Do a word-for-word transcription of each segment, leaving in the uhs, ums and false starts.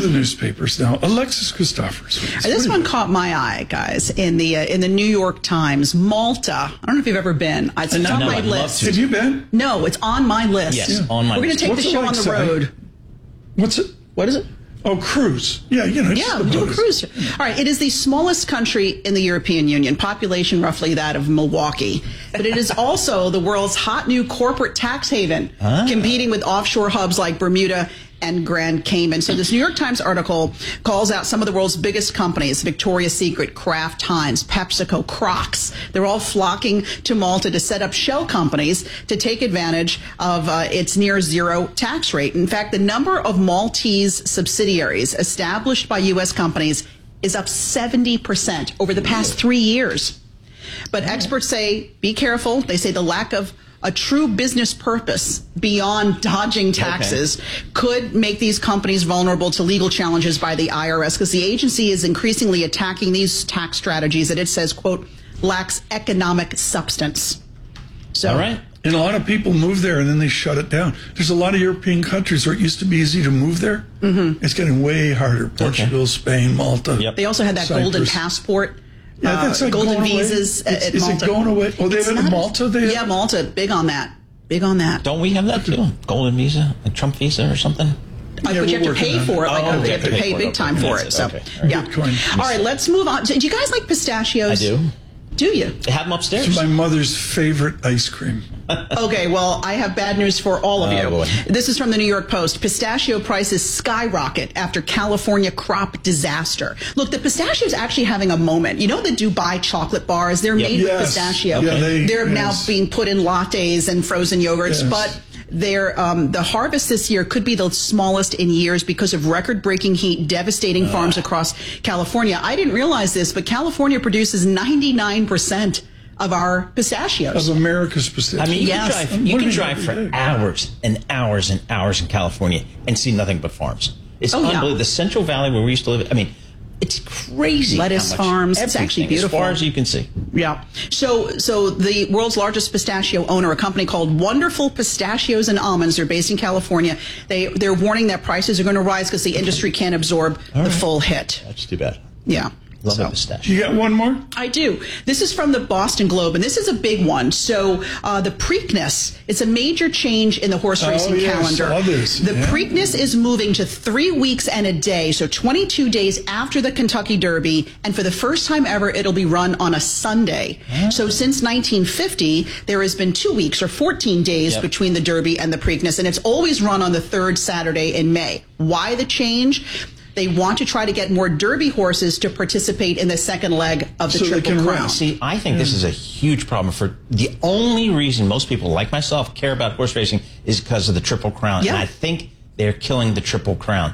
the newspapers now. Alexis Christophers. This one caught my eye, guys, in the uh, in the New York Times. Malta. I don't know if you've ever been. It's on no, my I'd list. Have you been? No, it's on my list. Yes, yeah. on my We're going list. to take What's the it show like, on the Si? road. What's it? What is it? Oh, cruise. Yeah, you know. Yeah, we do a cruise. All right, it is the smallest country in the European Union, population roughly that of Milwaukee. But it is also the world's hot new corporate tax haven, ah. competing with offshore hubs like Bermuda and Grand Cayman. So this New York Times article calls out some of the world's biggest companies: Victoria's Secret, Kraft Heinz, PepsiCo, Crocs. They're all flocking to Malta to set up shell companies to take advantage of uh, its near zero tax rate. In fact, the number of Maltese subsidiaries established by U S companies is up seventy percent over the past three years. But experts say, be careful. They say the lack of a true business purpose beyond dodging taxes okay. could make these companies vulnerable to legal challenges by the I R S, because the agency is increasingly attacking these tax strategies that it says, quote, lacks economic substance. So, all right. And a lot of people move there and then they shut it down. There's a lot of European countries where it used to be easy to move there. Mm-hmm. It's getting way harder. Portugal, okay. Spain, Malta. Yep. They also had that Cyprus. golden passport. Yeah, that's uh, like golden going visas away. at, It's, at is Malta. it going away? Oh, they It's have it in not- Malta? They have, yeah, Malta, big on that. Big on that. Don't we have that too? Golden visa, a Trump visa or something? Uh, Yeah, but you we're have to working pay on for it. it. Like, Oh, you okay, have to pay pay for it, big okay. time for That's it. it, So, okay. All right. yeah. Bitcoin. All right, let's move on. Do you guys like pistachios? I do. Do you? They have them upstairs. It's my mother's favorite ice cream. Okay, well, I have bad news for all of Oh, you. boy. This is from the New York Post. Pistachio prices skyrocket after California crop disaster. Look, the pistachio is actually having a moment. You know the Dubai chocolate bars? They're Yep. made Yes. with pistachio. Yeah, they- They're now yes. being put in lattes and frozen yogurts, Yes. but Their, um, the harvest this year could be the smallest in years because of record-breaking heat devastating uh. farms across California. I didn't realize this, but California produces ninety-nine percent of our pistachios. Of America's pistachios. I mean, you Yes. can drive, you What can do you drive do for every day? hours and hours and hours in California and see nothing but farms. It's Oh, yeah. unbelievable. The Central Valley where we used to live, I mean, it's crazy. Lettuce how much farms. It's everything, actually beautiful. As far as you can see. Yeah. So, so the world's largest pistachio owner, a company called Wonderful Pistachios and Almonds, they're based in California. They, they're warning that prices are going to rise because the industry can't absorb All the right. full hit. That's too bad. Yeah. Love So. a pistachio. You got one more? I do. This is from the Boston Globe, and this is a big one. So uh, the Preakness, it's a major change in the horse Oh, racing yeah, I calendar. saw this. The Yeah. Preakness is moving to three weeks and a day, so twenty-two days after the Kentucky Derby, and for the first time ever, it'll be run on a Sunday. Ah. So since nineteen fifty, there has been two weeks or fourteen days Yep. between the Derby and the Preakness, and it's always run on the third Saturday in May. Why the change? They want to try to get more Derby horses to participate in the second leg of the So they Triple can Crown. run. See, I think this is a huge problem for the only reason most people like myself care about horse racing is because of the Triple Crown. Yeah. And I think they're killing the Triple Crown.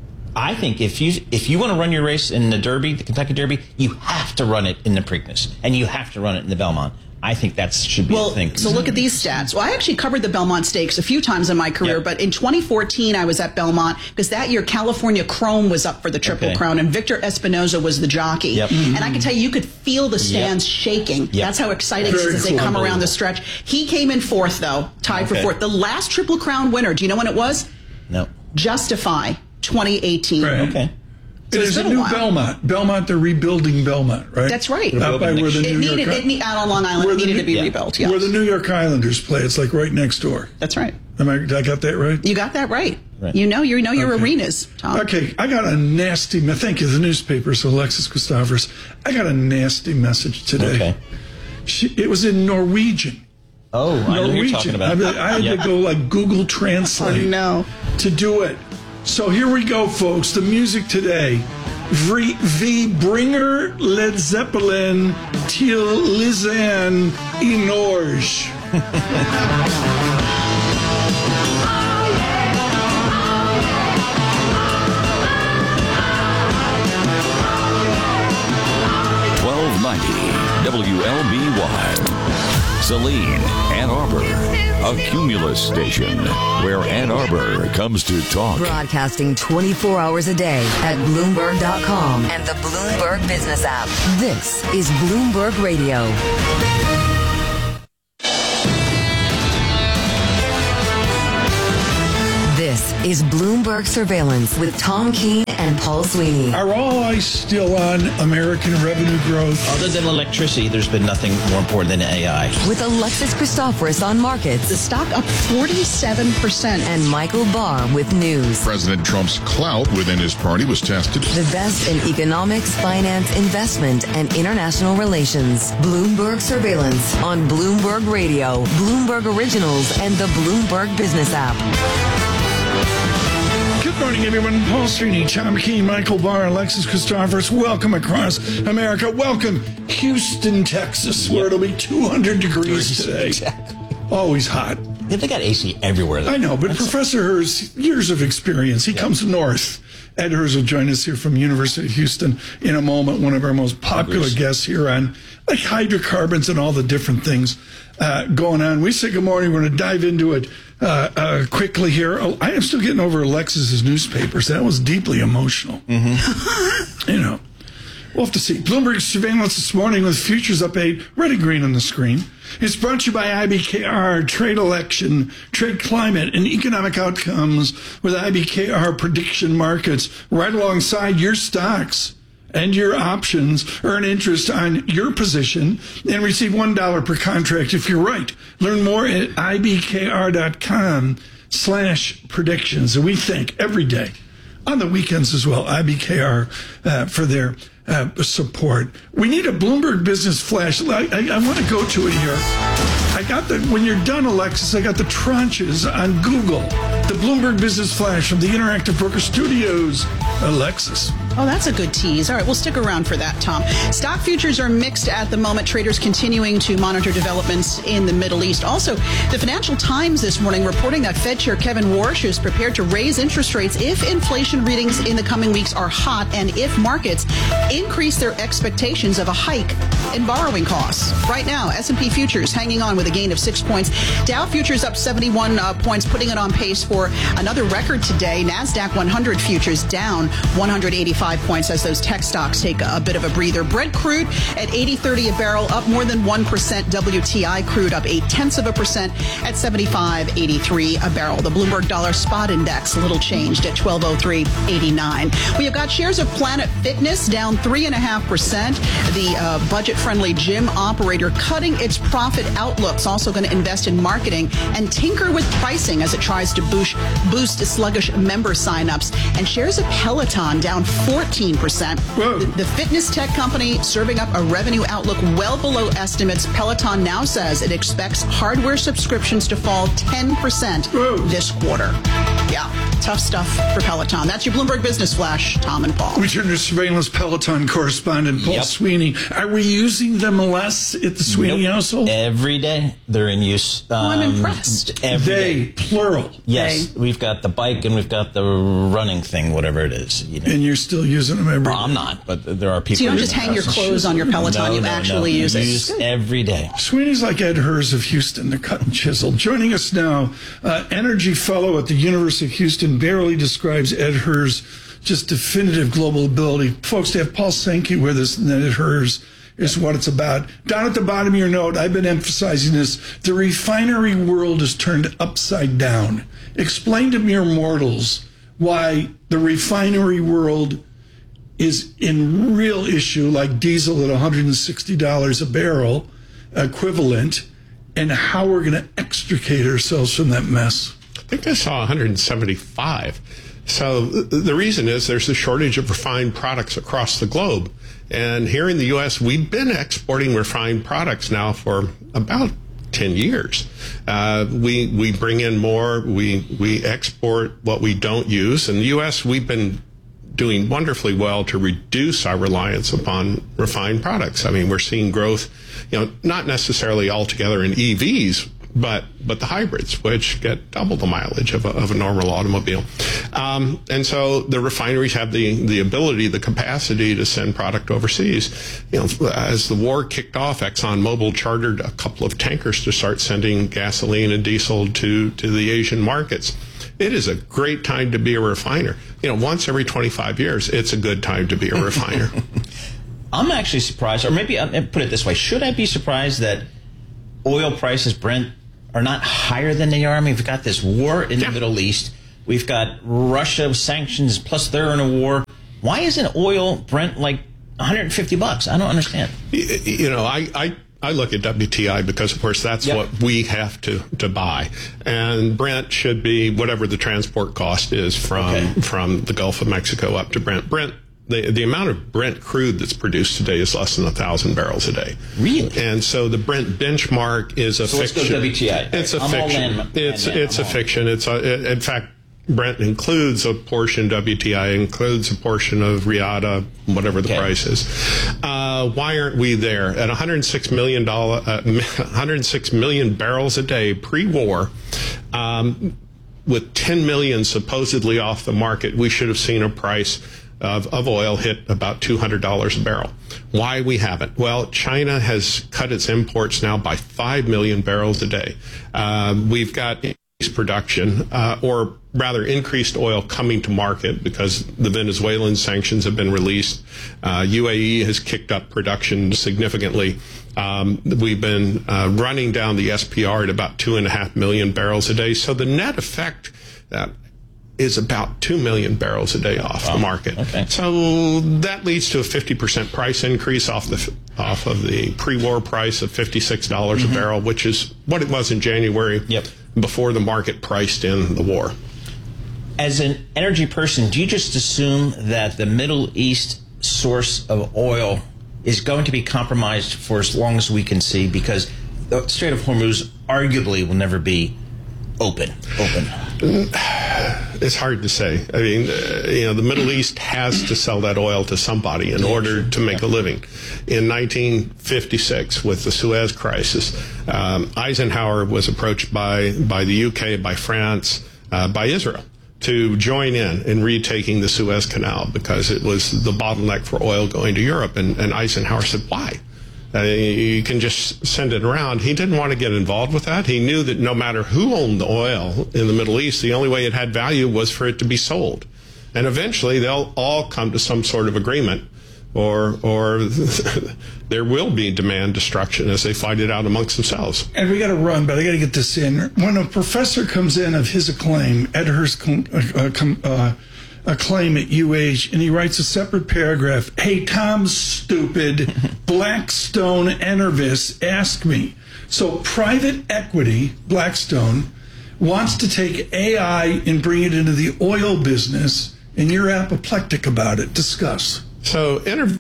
I think if you if you want to run your race in the Derby, the Kentucky Derby, you have to run it in the Preakness and you have to run it in the Belmont. I think that should be Well, the thing. so look at these stats. Well, I actually covered the Belmont Stakes a few times in my career, Yep. but in twenty fourteen, I was at Belmont because that year California Chrome was up for the Triple Okay. Crown and Victor Espinoza was the jockey. Yep. And I can tell you, you could feel the stands shaking. Yep. That's how exciting it Very is as they cool. come around the stretch. He came in fourth, though, tied for Okay. fourth. The last Triple Crown winner, do you know when it was? No. Justify twenty eighteen. Right. Okay. It it's is a been a new while. Belmont. Belmont, they're rebuilding Belmont, right? That's right. Out by where the It New needed, York it need, out on Long Island, Where it the needed new- to be yeah. rebuilt. Yeah. where the New York Islanders play. It's like right next door. That's right. Am I, did I got that right? You got that right. Right. You know, you know your Okay. arenas, Tom. Okay, I got a nasty. me- Thank you, the newspapers, Alexis Christophers. I got a nasty message today. Okay. She, it was in Norwegian. Oh, I know what you're Norwegian. talking about. I, I had Yeah. to go like Google Translate Oh, no. to do it. So here we go, folks. The music today. Vi, vi bringer Led Zeppelin til Lizanne i Norge. twelve ninety W L B Y. Saline, Ann Arbor. A Cumulus station where Ann Arbor comes to talk. Broadcasting twenty-four hours a day at Bloomberg dot com and the Bloomberg Business app. This is Bloomberg Radio. This is Bloomberg Surveillance with Tom Keene and and Paul Sweeney. Are all eyes still on American revenue growth? Other than electricity, there's been nothing more important than A I. With Alexis Christoforous on markets. The stock up forty-seven percent. And Michael Barr with news. President Trump's clout within his party was tested. The best in economics, finance, investment, and international relations. Bloomberg Surveillance on Bloomberg Radio, Bloomberg Originals, and the Bloomberg Business app. Good morning, everyone. Paul Sweeney, Tom Keene, Michael Barr, Alexis Christoforous. Welcome across America. Welcome, Houston, Texas, where it'll be two hundred degrees today. Exactly. Always hot. Yeah, they got A C everywhere, though. I know, but That's Professor Hers, years of experience. He yeah. comes north. Ed Hers will join us here from University of Houston in a moment. One of our most popular guests here on like hydrocarbons and all the different things uh, going on. We say good morning. We're going to dive into it uh, uh, quickly here. Oh, I am still getting over Alexis's newspapers. That was deeply emotional. Mm-hmm. You know, we'll have to see. Bloomberg Surveillance this morning with futures up eight, red and green on the screen. It's brought to you by I B K R, trade election, trade climate, and economic outcomes with I B K R prediction markets right alongside your stocks and your options. Earn interest on your position and receive one dollar per contract if you're right. Learn more at ibkr.com slash predictions. And we thank every day, on the weekends as well, I B K R uh, for their Uh, support. We need a Bloomberg Business Flash. I, I, I want to go to it here. I got the, when you're done, Alexis, I got the tranches on Google. The Bloomberg Business Flash from the Interactive Broker Studios. Alexis. Oh, that's a good tease. All right, we'll stick around for that, Tom. Stock futures are mixed at the moment. Traders continuing to monitor developments in the Middle East. Also, the Financial Times this morning reporting that Fed Chair Kevin Warsh is prepared to raise interest rates if inflation readings in the coming weeks are hot and if markets increase their expectations of a hike in borrowing costs. Right now, S and P futures hanging on with a gain of six points. Dow futures up seventy-one uh, points, putting it on pace for another record today. NASDAQ one hundred futures down one hundred eighty-five points as those tech stocks take a, a bit of a breather. Brent crude at eighty thirty a barrel, up more than one percent. W T I crude up eight tenths of a percent at seventy-five eighty-three a barrel. The Bloomberg Dollar Spot Index a little changed at twelve oh three eighty-nine. We have got shares of Planet Fitness down three and a half percent. The uh, budget-friendly gym operator cutting its profit outlooks, also going to invest in marketing and tinker with pricing as it tries to boost, boost sluggish member signups. And shares of Peloton down fourteen percent. The, the fitness tech company serving up a revenue outlook well below estimates. Peloton now says it expects hardware subscriptions to fall ten percent Whoa. This quarter. Yeah, tough stuff for Peloton. That's your Bloomberg Business Flash, Tom and Paul. We turn to surveillance Peloton correspondent Paul yep. Sweeney. Are we using them less at the Sweeney nope. household? Every day they're in use. Um, oh, I'm impressed. Every they, day. plural. Yes, they. We've got the bike and we've got the running thing, whatever it is. You know. And you're still using them every day? Well, I'm not, but there are people. So you don't just hang your clothes on your Peloton, no, you no, actually no. use it. Use every day. Sweeney's like Ed Hers of Houston, the cut and chisel. Joining us now, uh, energy fellow at the University of Houston, barely describes Ed Hers' just definitive global ability. Folks, to have Paul Sankey with us and Ed Hers is what it's about. Down at the bottom of your note, I've been emphasizing this. The refinery world is turned upside down. Explain to mere mortals why the refinery world is in real issue, like diesel at one hundred sixty dollars a barrel equivalent, and how we're going to extricate ourselves from that mess. I think I saw one hundred seventy-five. So the reason is there's a shortage of refined products across the globe. And here in the U S, we've been exporting refined products now for about ten years. Uh, we we bring in more, we, we export what we don't use. In the U S, we've been doing wonderfully well to reduce our reliance upon refined products. I mean, we're seeing growth, you know, not necessarily altogether in E Vs, but but the hybrids, which get double the mileage of a, of a normal automobile. Um, and so the refineries have the, the ability, the capacity to send product overseas. You know, as the war kicked off, ExxonMobil chartered a couple of tankers to start sending gasoline and diesel to, to the Asian markets. It is a great time to be a refiner. You know, once every twenty-five years, it's a good time to be a refiner. I'm actually surprised, or maybe I'll put it this way. Should I be surprised that oil prices, Brent, are not higher than they are? I mean, we've got this war in yeah. the Middle East. We've got Russia sanctions, plus they're in a war. Why isn't oil Brent like one hundred fifty bucks? I don't understand. You know, I, I, I look at W T I because, of course, that's yep. what we have to, to buy. And Brent should be whatever the transport cost is from okay. from the Gulf of Mexico up to Brent. Brent, the, the amount of Brent crude that's produced today is less than one thousand barrels a day. Really? And so the Brent benchmark is a so fiction. Let's go W T I. It's a I'm fiction. Land, it's land, it's I'm a fiction. It's a, in fact, Brent includes a portion, W T I includes a portion of Riata, whatever the okay. price is. Uh, why aren't we there? At one hundred six million dollars, uh, one hundred six million barrels a day pre-war, um, with ten million supposedly off the market, we should have seen a price of, of oil hit about two hundred dollars a barrel. Why we haven't? Well, China has cut its imports now by five million barrels a day. Uh, we've got production, uh, or rather increased oil coming to market because the Venezuelan sanctions have been released. Uh, U A E has kicked up production significantly. Um, we've been uh, running down the S P R at about two and a half million barrels a day. So the net effect uh, is about two million barrels a day off wow. the market. Okay. So that leads to a fifty percent price increase off the off of the pre-war price of fifty-six dollars mm-hmm. a barrel, which is what it was in January. Yep. Before the market priced in the war. As an energy person, do you just assume that the Middle East source of oil is going to be compromised for as long as we can see? Because the Strait of Hormuz arguably will never be open. Open. It's hard to say. I mean, uh, you know, the Middle East has to sell that oil to somebody in order to make a living. In nineteen fifty-six, with the Suez Crisis, um, Eisenhower was approached by by the U K, by France, uh, by Israel to join in in retaking the Suez Canal because it was the bottleneck for oil going to Europe. And, and Eisenhower said, why? Uh, you can just send it around. He didn't want to get involved with that. He knew that no matter who owned the oil in the Middle East, the only way it had value was for it to be sold. And eventually they'll all come to some sort of agreement, or or there will be demand destruction as they fight it out amongst themselves. And we got to run, but I got to get this in. When a professor comes in of his acclaim, Ed Hurst, uh, uh, a claim at U H, and he writes a separate paragraph. Hey, Tom, stupid, Blackstone Enervis asked me. So private equity, Blackstone, wants to take A I and bring it into the oil business, and you're apoplectic about it. Discuss. So Enervis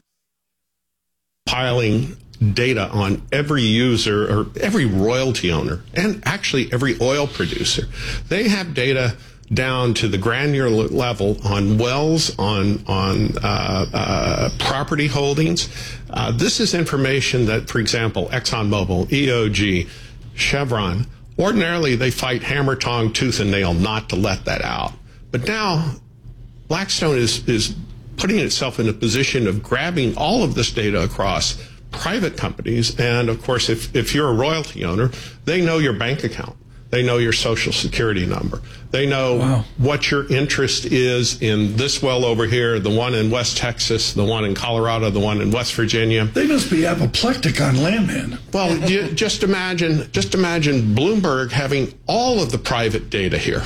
piling data on every user or every royalty owner, and actually every oil producer. They have data down to the granular level on wells, on on uh, uh, property holdings. Uh, this is information that, for example, ExxonMobil, E O G, Chevron, ordinarily they fight hammer, tong, tooth and nail not to let that out. But now Blackstone is, is putting itself in a position of grabbing all of this data across private companies. And, of course, if, if you're a royalty owner, they know your bank account. They know your social security number. They know wow. what your interest is in this well over here, the one in West Texas, the one in Colorado, the one in West Virginia. They must be apoplectic on Landman. Well, you just imagine, just imagine Bloomberg having all of the private data here.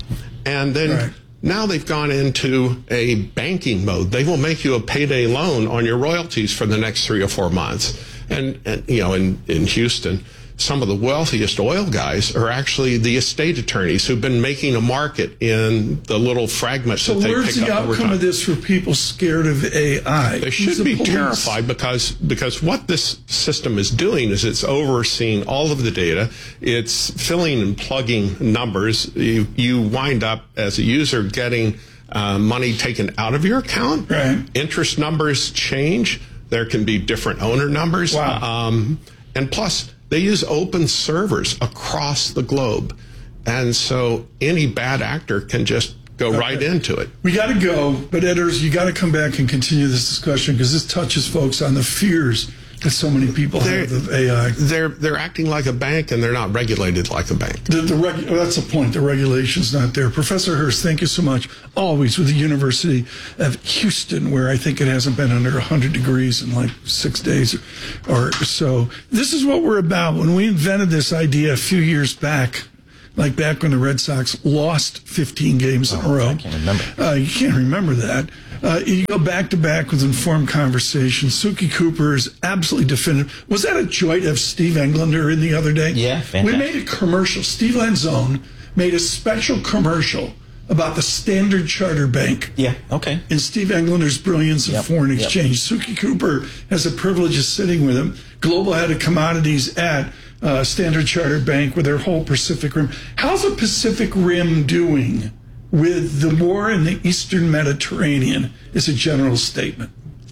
And then right. now they've gone into a banking mode. They will make you a payday loan on your royalties for the next three or four months. And, and you know, in, in Houston, some of the wealthiest oil guys are actually the estate attorneys who've been making a market in the little fragments so that they pick up over time. So where's the outcome of this for people scared of A I? They should be terrified because because what this system is doing is it's overseeing all of the data. It's filling and plugging numbers. You, you wind up, as a user, getting uh, money taken out of your account. Right. Interest numbers change. There can be different owner numbers. Wow. Um, and plus, they use open servers across the globe. And so any bad actor can just go okay. right into it. We got to go, but Editors, you got to come back and continue this discussion because this touches folks on the fears that so many people they're, have of A I. They're they're acting like a bank and they're not regulated like a bank. The, the regu- well, that's the point. The regulation's not there. Professor Hurst, thank you so much. Always with the University of Houston, where I think it hasn't been under one hundred degrees in like six days or so. This is what we're about. When we invented this idea a few years back, like back when the Red Sox lost fifteen games in Oh, a row. I can't remember. Uh, you can't remember that. Uh, you go back to back with informed conversation. Suki Cooper is absolutely definitive. Was that a joy to have Steve Englander in the other day? Yeah, fantastic. We made a commercial. Steve Lanzone made a special commercial about the Standard Chartered Bank. Yeah, okay. And Steve Englander's brilliance in Yep, foreign yep. exchange. Suki Cooper has the privilege of sitting with him, global head of commodities at uh, Standard Chartered Bank with their whole Pacific Rim. How's the Pacific Rim doing with the war in the Eastern Mediterranean is a general statement?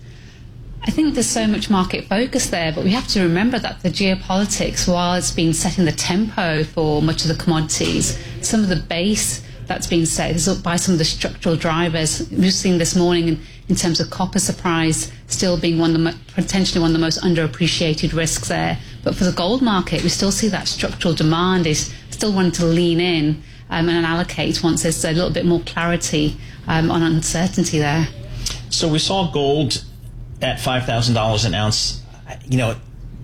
I think there's so much market focus there, but we have to remember that the geopolitics, while it's been setting the tempo for much of the commodities, some of the base that's been set is up by some of the structural drivers. We've seen this morning in, in terms of copper surprise still being one of the mo- potentially one of the most underappreciated risks there. But for the gold market, we still see that structural demand is still wanting to lean in um, and allocate once there's a little bit more clarity um, on uncertainty there. So we saw gold at five thousand dollars an ounce. You know,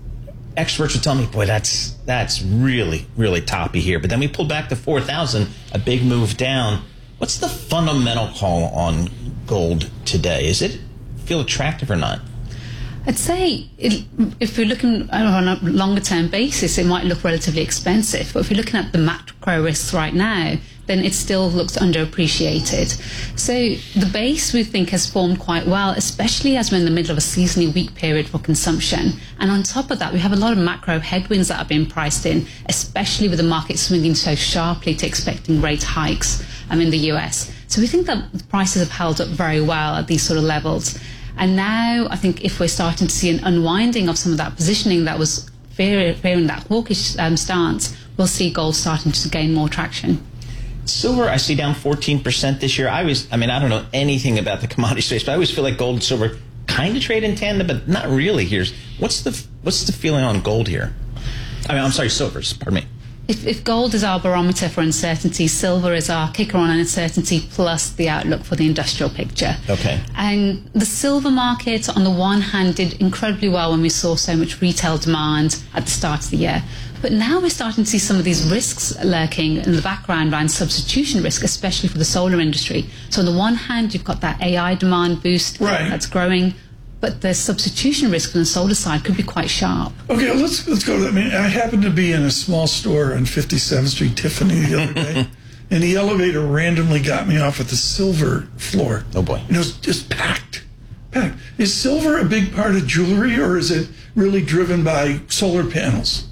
experts were telling me, boy, that's that's really, really toppy here. But then we pulled back to four thousand, a big move down. What's the fundamental call on gold today? Is it feel attractive or not? I'd say it, if you're looking on a longer term basis, it might look relatively expensive. But if you're looking at the macro risks right now, then it still looks underappreciated. So the base, we think, has formed quite well, especially as we're in the middle of a seasonally weak period for consumption. And on top of that, we have a lot of macro headwinds that have been priced in, especially with the market swinging so sharply to expecting rate hikes um, in the U S. So we think that the prices have held up very well at these sort of levels. And now I think if we're starting to see an unwinding of some of that positioning that was fear, fearing that hawkish um, stance, we'll see gold starting to gain more traction. Silver, I see down fourteen percent this year. I was, I mean, I don't know anything about the commodity space, but I always feel like gold and silver kind of trade in tandem, but not really. Here's what's the what's the feeling on gold here? I mean, I'm sorry, silvers. Pardon me. If, if gold is our barometer for uncertainty, silver is our kicker on uncertainty plus the outlook for the industrial picture. Okay. And the silver market, on the one hand, did incredibly well when we saw so much retail demand at the start of the year. But now we're starting to see some of these risks lurking in the background around substitution risk, especially for the solar industry. So on the one hand, you've got that A I demand boost Right. that's growing, but the substitution risk on the solar side could be quite sharp. Okay, let's let's go to that. I mean, I happened to be in a small store on fifty-seventh Street, Tiffany, the other day, and the elevator randomly got me off at the silver floor. Oh, boy. And it was just packed, packed. Is silver a big part of jewelry, or is it really driven by solar panels?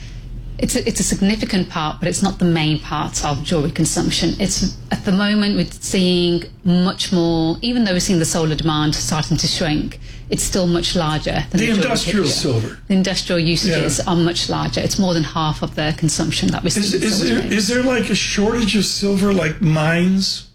It's a, it's a significant part, but it's not the main part of jewelry consumption. It's at the moment we're seeing much more, even though we're seeing the solar demand starting to shrink, it's still much larger than The jewelry industrial picture. silver. The industrial usages Yeah. are much larger. It's more than half of the consumption that we're seeing. Is, in is, silver there, today. is there like a shortage of silver, like mines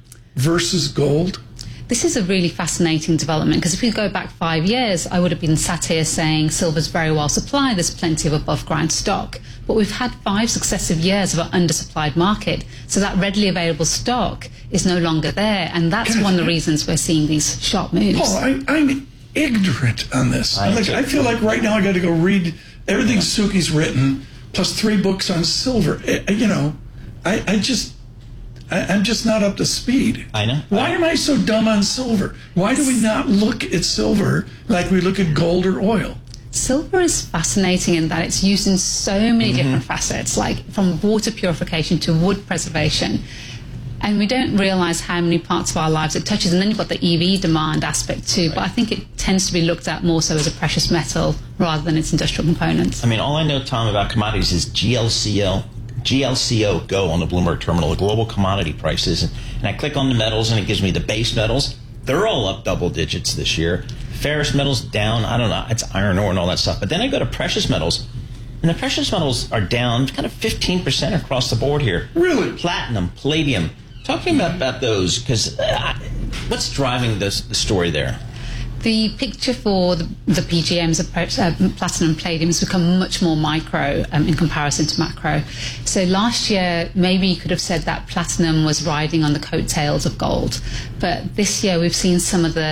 versus gold? This is a really fascinating development because if we go back five years, I would have been sat here saying silver's very well supplied, there's plenty of above ground stock. But we've had five successive years of an undersupplied market, so that readily available stock is no longer there, and that's Can I- one of the reasons we're seeing these sharp moves. Paul, I, I'm ignorant on this. I I'm like, too. I feel like right now I got to go read everything Suki's written, plus three books on silver. I, you know, I, I just, I, I'm just not up to speed. I know. Why am I so dumb on silver? Why do we not look at silver like we look at gold or oil? Silver is fascinating in that it's used in so many Mm-hmm. different facets, like from water purification to wood preservation. And we don't realize how many parts of our lives it touches. And then you've got the E V demand aspect too. But I think it tends to be looked at more so as a precious metal rather than its industrial components. I mean, all I know, Tom, about commodities is G L C L, G L C O Go on the Bloomberg terminal, the global commodity prices. And, and I click on the metals, and it gives me the base metals. They're all up double digits this year. Ferrous metals down. I don't know. It's iron ore and all that stuff. But then I go to precious metals, and the precious metals are down kind of fifteen percent across the board here. Really? Platinum, palladium. Talk to me about, about those, because uh, what's driving this, the story there? The picture for the, the P G Ms, of uh, platinum and palladium, has become much more micro um, in comparison to macro. So last year, maybe you could have said that platinum was riding on the coattails of gold. But this year, we've seen some of the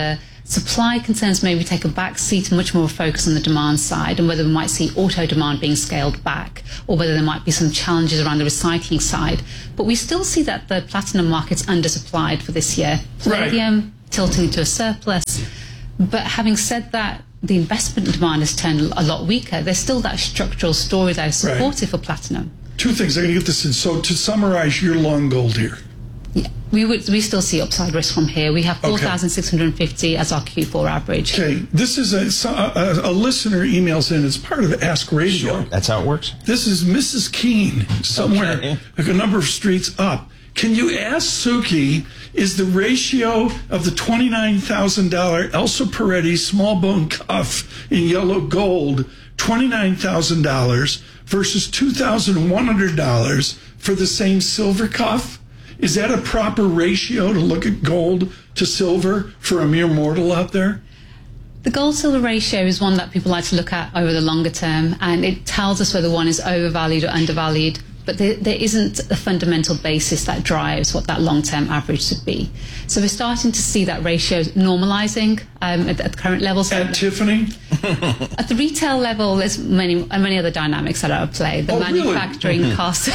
Supply concerns maybe take a back seat and much more focus on the demand side, and whether we might see auto demand being scaled back, or whether there might be some challenges around the recycling side. But we still see that the platinum market's undersupplied for this year. Palladium right. tilting into a surplus. But having said that, the investment demand has turned a lot weaker. There's still that structural story that is supportive right. for platinum. Two things. I'm going to get this in. So to summarize, you're long gold here. Yeah, we would we still see upside risk from here. We have four thousand six hundred fifty okay. as our Q four average. Okay, this is a, a, a listener emails in. It's part of Ask Radio. Sure. That's how it works. This is Missus Keene, somewhere okay. like a number of streets up. Can you ask Suki, is the ratio of the twenty-nine thousand dollars Elsa Peretti small bone cuff in yellow gold, twenty-nine thousand dollars versus two thousand one hundred dollars for the same silver cuff? Is that a proper ratio to look at gold to silver for a mere mortal out there? The gold-silver ratio is one that people like to look at over the longer term, and it tells us whether one is overvalued or undervalued. But there, there isn't a fundamental basis that drives what that long-term average should be. So we're starting to see that ratio normalizing um, at, at the current levels. At Tiffany? At the retail level, there's many many other dynamics that are at play. The oh, manufacturing really? costs.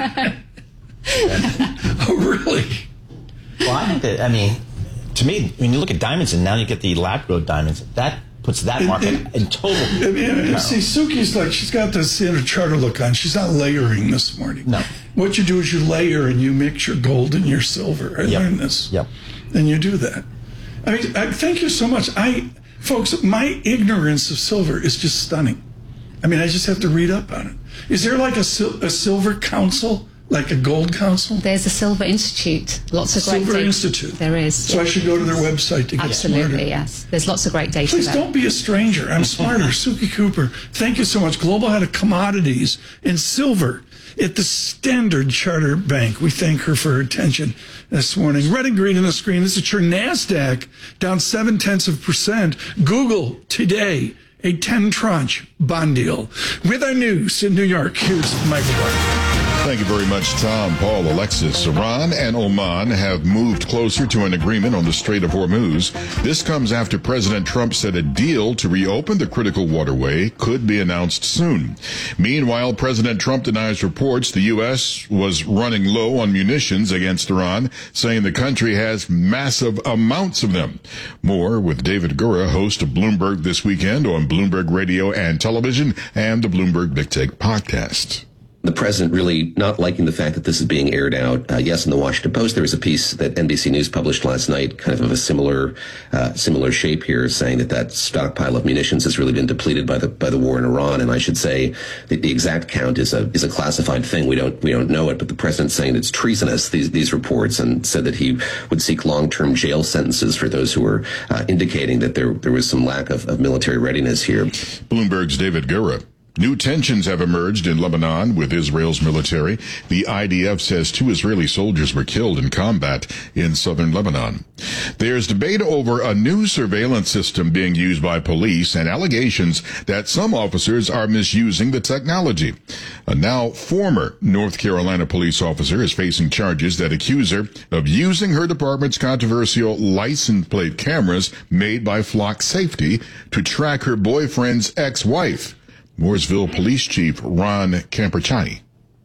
Oh, really? Well, I think that, I mean, to me, when you look at diamonds and now you get the lab-grown diamonds, that puts that market and, and, in total. I mean, you see, Suki's like, she's got the Standard Charter look on. She's not layering this morning. No. What you do is you layer and you mix your gold and your silver. I yep. learned this. Yep. And you do that. I mean, I, thank you so much. I, folks, my ignorance of silver is just stunning. I mean, I just have to read up on it. Is there like a, a silver council? Like a gold council? There's a Silver Institute. Lots of great Silver data. Institute. There is. So yes. I should go to their website to get Absolutely, smarter. yes. There's lots of great data Please there. don't be a stranger. I'm smarter. Suki Cooper, thank you so much. Global Head of Commodities in Silver at the Standard Chartered Bank. We thank her for her attention this morning. Red and green on the screen. This is your NASDAQ down seven tenths of percent. Google today a ten tranche bond deal. With our news in New York, here's Michael Barr. Thank you very much, Tom, Paul, Alexis. Iran and Oman have moved closer to an agreement on the Strait of Hormuz. This comes after President Trump said a deal to reopen the critical waterway could be announced soon. Meanwhile, President Trump denies reports the U S was running low on munitions against Iran, saying the country has massive amounts of them. More with David Gura, host of Bloomberg This Weekend on Bloomberg Radio and Television and the Bloomberg Big Take podcast. The president really not liking the fact that this is being aired out. Uh, yes, in the Washington Post, there was a piece that N B C News published last night, kind of of a similar, uh, similar shape here, saying that that stockpile of munitions has really been depleted by the by the war in Iran. And I should say that the exact count is a is a classified thing. We don't we don't know it, but the president's saying it's treasonous, these these reports, and said that he would seek long term jail sentences for those who were uh, indicating that there there was some lack of, of military readiness here. Bloomberg's David Gura. New tensions have emerged in Lebanon with Israel's military. The I D F says two Israeli soldiers were killed in combat in southern Lebanon. There's debate over a new surveillance system being used by police and allegations that some officers are misusing the technology. A now former North Carolina police officer is facing charges that accuse her of using her department's controversial license plate cameras made by Flock Safety to track her boyfriend's ex-wife. Mooresville Police Chief Ron Camperchani.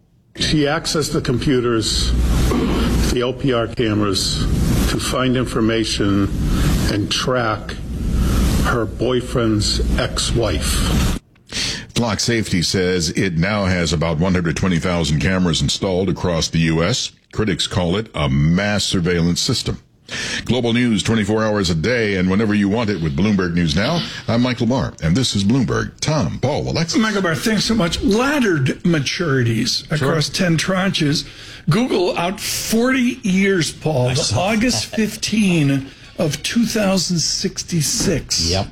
She accessed the computers, the O P R cameras, to find information and track her boyfriend's ex-wife. Flock Safety says it now has about one hundred twenty thousand cameras installed across the U S. Critics call it a mass surveillance system. Global news twenty-four hours a day and whenever you want it with Bloomberg News Now. I'm Michael Barr, and this is Bloomberg. Tom, Paul, Alexis. Michael Barr, thanks so much. Laddered maturities across sure. ten tranches. Google out forty years, Paul, to August fifteenth of two thousand sixty-six. Yep.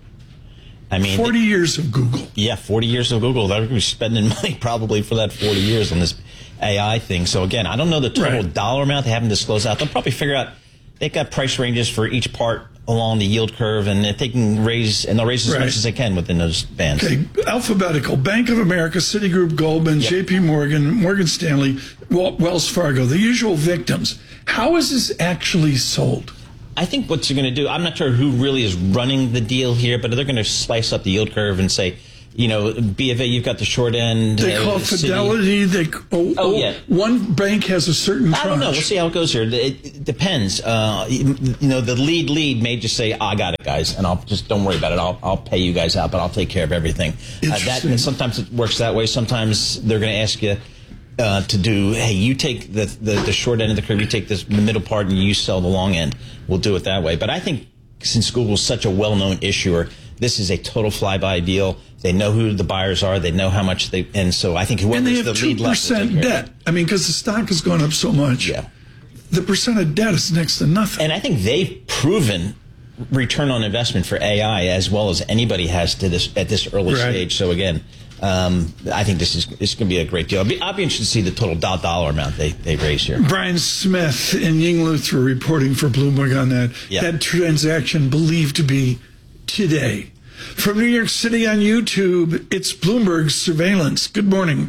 I mean, forty years of Google. Yeah, forty years of Google. They're going to be spending money probably for that forty years on this A I thing. So, again, I don't know the total right. dollar amount. They haven't disclosed out. They'll probably figure out. They've got price ranges for each part along the yield curve, and if they can raise, and they'll raise as right. much as they can within those bands. Okay, alphabetical: Bank of America, Citigroup, Goldman, yep. J P Morgan, Morgan Stanley, Wells Fargo, the usual victims. How is this actually sold? I think what you're going to do, I'm not sure who really is running the deal here, but they're going to slice up the yield curve and say, you know, B of A, you've got the short end. They call Fidelity. They oh, oh yeah. One bank has a certain tranche. I don't know. We'll see how it goes here. It, it depends. Uh, you, you know, the lead lead may just say, "I got it, guys," and I'll just don't worry about it. I'll I'll pay you guys out, but I'll take care of everything. Uh, that sometimes it works that way. Sometimes they're going to ask you uh, to do, hey, you take the, the the short end of the curve, you take this, the middle part, and you sell the long end. We'll do it that way. But I think since Google's such a well-known issuer, this is a total flyby deal. They know who the buyers are. They know how much they, and so I think whoever's and they have the two lead left will take percent care debt. I mean, because the stock has gone up so much. Yeah, the percent of debt is next to nothing. And I think they've proven return on investment for A I as well as anybody has to this at this early right. stage. So again, um, I think this is this is going to be a great deal. I'll be, I'll be interested to see the total dollar amount they they raise here. Brian Smith and Ying Luther reporting for Bloomberg on that. Yeah. That transaction believed to be today. From New York City on YouTube, it's Bloomberg Surveillance. Good morning.